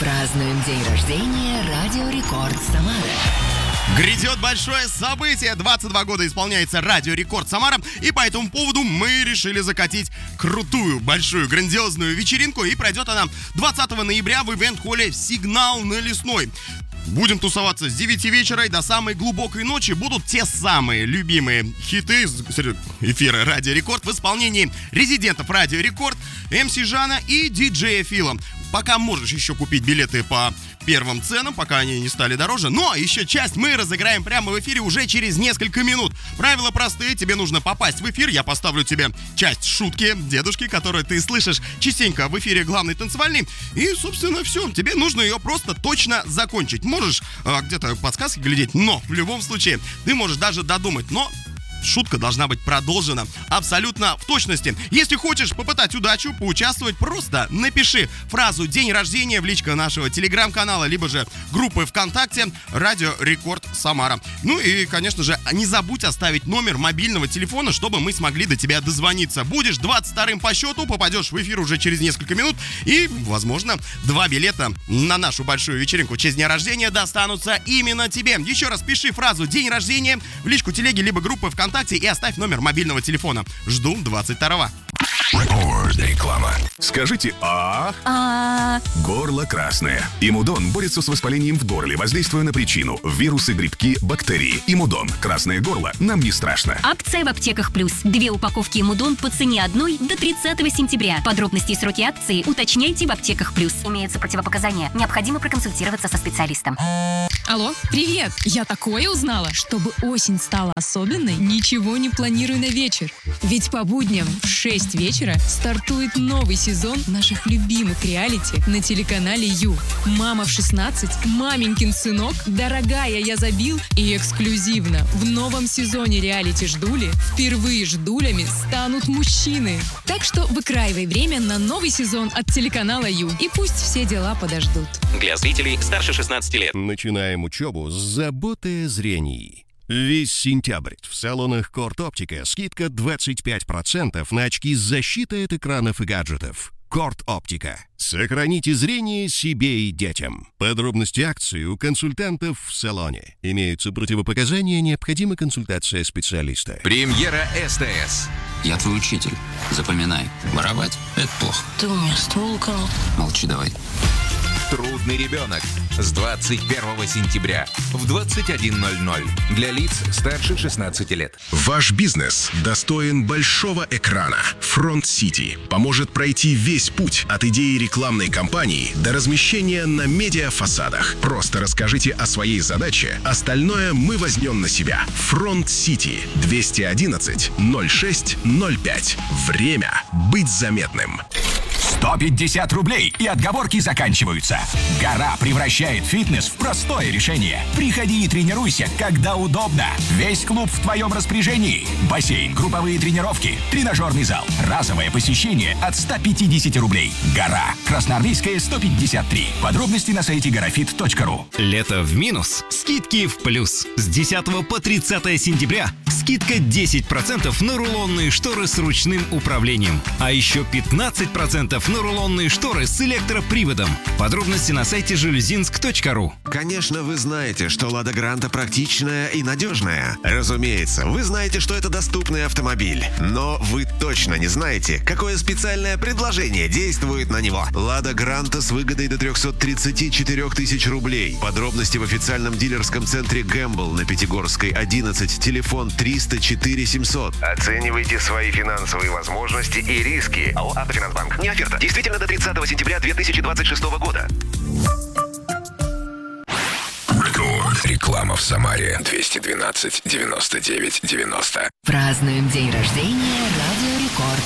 Празднуем день рождения Радио Рекорд Самара. Грядет большое событие. 22 года исполняется Радио Рекорд Самара. И по этому поводу мы решили закатить крутую, большую, грандиозную вечеринку. И пройдет она 20 ноября в ивент-холле «Сигнал» на Лесной. Будем тусоваться с 9 вечера и до самой глубокой ночи. Будут те самые любимые хиты эфира Радио Рекорд в исполнении резидентов Радио Рекорд, МС Жана и диджея Фила. Пока можешь еще купить билеты по первым ценам, пока они не стали дороже. Но еще часть мы разыграем прямо в эфире уже через несколько минут. Правила простые, тебе нужно попасть в эфир. Я поставлю тебе часть шутки дедушки, которую ты слышишь частенько в эфире главной танцевальной. И, собственно, все. Тебе нужно ее просто точно закончить. Можешь где-то подсказки глядеть, но в любом случае ты можешь даже додумать. Но шутка должна быть продолжена абсолютно в точности. Если хочешь попытать удачу, поучаствовать, просто напиши фразу «День рождения» в личко нашего телеграм-канала, либо же группы ВКонтакте «Радио Рекорд Самара». Ну и, конечно же, не забудь оставить номер мобильного телефона, чтобы мы смогли до тебя дозвониться. Будешь 22-м по счету, попадешь в эфир уже через несколько минут и, возможно, 2 билета на нашу большую вечеринку в честь дня рождения достанутся именно тебе. Еще раз пиши фразу «День рождения» в личку телеги, либо группы ВКонтакте и оставь номер мобильного телефона. Жду 22-го. Реклама. Скажите Горло красное. Имудон борется с воспалением в горле, воздействуя на причину – вирусы, грибки, бактерии. Имудон. Красное горло нам не страшно. Акция в аптеках плюс. 2 упаковки Имудон по цене одной до 30 сентября. Подробности и сроки акции уточняйте в аптеках плюс. Имеются противопоказания. Необходимо проконсультироваться со специалистом. Алло, привет! Я такое узнала. Чтобы осень стала особенной, ничего не планирую на вечер. Ведь по будням в 6 вечера стартует новый сезон наших любимых реалити на телеканале Ю. «Мама в 16», «Маменькин сынок», «Дорогая, я забил» и эксклюзивно в новом сезоне реалити «Ждули» впервые ждулями станут мужчины. Так что выкраивай время на новый сезон от телеканала Ю. И пусть все дела подождут. Для зрителей старше 16 лет. Начинаем учебу с заботы о зрении. Весь сентябрь в салонах Корт Оптика скидка 25% на очки с защитой от экранов и гаджетов. Корт Оптика. Сохраните зрение себе и детям. Подробности акции у консультантов в салоне. Имеются противопоказания, необходима консультация специалиста. Премьера СТС. Я твой учитель. Запоминай. Воровать – это плохо. Ты у меня ствол украл. Молчи давай. Трудный ребенок. С 21 сентября в 21:00. Для лиц старше 16 лет. Ваш бизнес достоин большого экрана. Front City поможет пройти весь путь от идеи рекламной кампании до размещения на медиафасадах. Просто расскажите о своей задаче, остальное мы возьмем на себя. Front City 211 06 05. Время быть заметным. 150 рублей и отговорки заканчиваются. Гора превращает фитнес в простое решение. Приходи и тренируйся, когда удобно. Весь клуб в твоем распоряжении. Бассейн, групповые тренировки, тренажерный зал. Разовое посещение от 150 рублей. Гора. Красноармейская, 153. Подробности на сайте горafit.ру. Лето в минус, скидки в плюс. С 10 по 30 сентября скидка 10% на рулонные шторы с ручным управлением. А еще 15% на рулонные шторы с электроприводом. Подробности на сайте железинск.ру. Конечно, вы знаете, что «Лада Гранта» практичная и надежная. Разумеется, вы знаете, что это доступный автомобиль. Но вы точно не знаете, какое специальное предложение действует на него. «Лада Гранта» с выгодой до 334 тысяч рублей. Подробности в официальном дилерском центре «Гэмбл» на Пятигорской, 11, телефон 304 700. Оценивайте свои финансовые возможности и риски. АО «Автофинансбанк». Не оферта. Действительно до 30 сентября 2026 года. Реклама в Самаре 212 99 90. Празднуем день рождения Радио Рекорд